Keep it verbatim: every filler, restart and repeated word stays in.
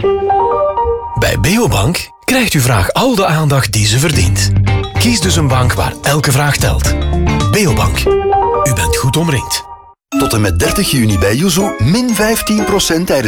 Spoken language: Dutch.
Bij Beobank krijgt uw vraag al de aandacht die ze verdient. Kies dus een bank waar elke vraag telt. Beobank. U bent goed omringd. Tot en met dertig juni bij Yuzu min vijftien procent tijdens